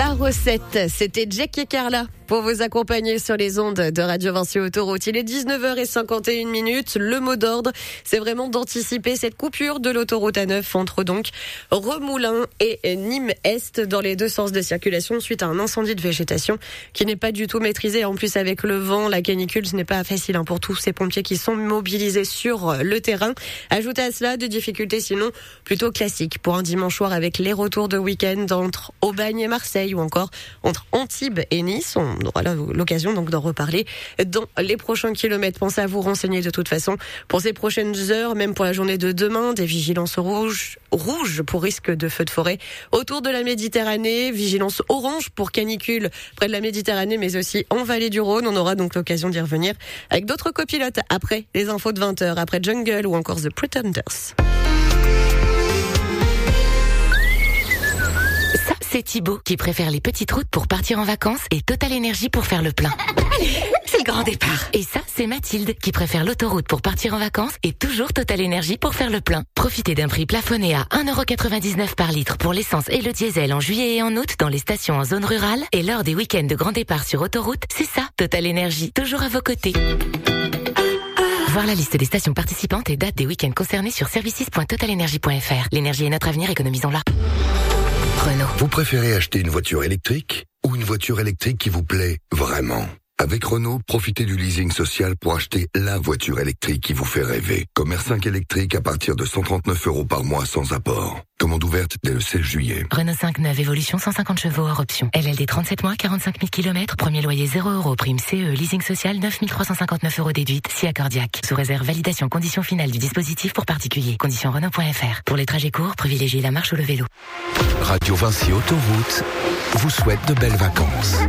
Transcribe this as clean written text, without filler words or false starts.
La recette, c'était Jack et Carla pour vous accompagner sur les ondes de Radio Vinci Autoroute. Il est 19h51. Le mot d'ordre, c'est vraiment d'anticiper cette coupure de l'autoroute A9 entre donc Remoulins et Nîmes-Est dans les deux sens de circulation suite à un incendie de végétation qui n'est pas du tout maîtrisé. En plus, avec le vent, la canicule, ce n'est pas facile pour tous ces pompiers qui sont mobilisés sur le terrain. Ajoutez à cela des difficultés sinon plutôt classiques pour un dimanche soir avec les retours de week-end entre Aubagne et Marseille ou encore entre Antibes et Nice. On aura l'occasion donc d'en reparler dans les prochains kilomètres. Pensez à vous renseigner de toute façon pour ces prochaines heures, même pour la journée de demain, des vigilances rouges pour risque de feux de forêt autour de la Méditerranée, vigilance orange pour canicule près de la Méditerranée, mais aussi en vallée du Rhône. On aura donc l'occasion d'y revenir avec d'autres copilotes après les infos de 20h, après Jungle ou encore The Pretenders. C'est Thibaut qui préfère les petites routes pour partir en vacances et Total Énergie pour faire le plein. C'est le grand départ. Et ça, c'est Mathilde qui préfère l'autoroute pour partir en vacances et toujours Total Énergie pour faire le plein. Profitez d'un prix plafonné à 1,99€ par litre pour l'essence et le diesel en juillet et en août dans les stations en zone rurale et lors des week-ends de grand départ sur autoroute. C'est ça, Total Énergie, toujours à vos côtés. Voir la liste des stations participantes et dates des week-ends concernés sur services.totalenergie.fr. L'énergie est notre avenir, économisons-la. Renault. Vous préférez acheter une voiture électrique ou une voiture électrique qui vous plaît vraiment ? Avec Renault, profitez du leasing social pour acheter la voiture électrique qui vous fait rêver. Comme R5 électrique à partir de 139€ par mois sans apport. Commande ouverte dès le 16 juillet. Renault 5 neuve évolution 150 chevaux hors option. LLD 37 mois, 45 000 km, premier loyer 0€, prime CE, leasing social 9 359€ déduite, si accordiaque. Sous réserve validation conditions finales du dispositif pour particuliers. Conditions Renault.fr. Pour les trajets courts, privilégiez la marche ou le vélo. Radio Vinci Autoroute vous souhaite de belles vacances.